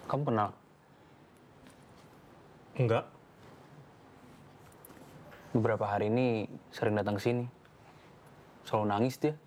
Kamu kenal? Enggak. Beberapa hari ini sering datang ke sini. Selalu nangis dia.